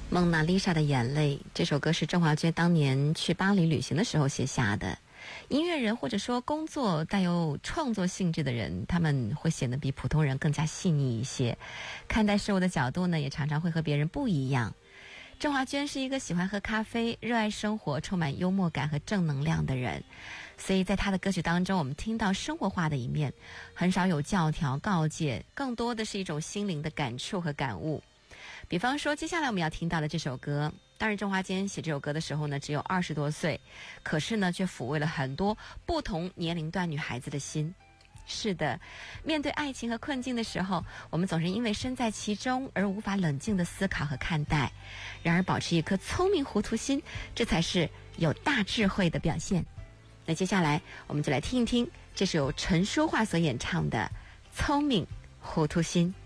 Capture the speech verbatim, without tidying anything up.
蒙娜丽莎的眼泪这首歌是郑华娟当年去巴黎旅行的时候写下的。音乐人或者说工作带有创作性质的人，他们会显得比普通人更加细腻一些，看待事物的角度呢也常常会和别人不一样。郑华娟是一个喜欢喝咖啡、热爱生活、充满幽默感和正能量的人，所以在她的歌曲当中我们听到生活化的一面，很少有教条告诫，更多的是一种心灵的感触和感悟。比方说接下来我们要听到的这首歌，当然郑华娟写这首歌的时候呢只有二十多岁，可是呢却抚慰了很多不同年龄段女孩子的心。是的，面对爱情和困境的时候，我们总是因为身在其中而无法冷静地思考和看待，然而保持一颗聪明糊涂心，这才是有大智慧的表现。那接下来我们就来听一听，这是由陈淑桦所演唱的《聪明糊涂心》。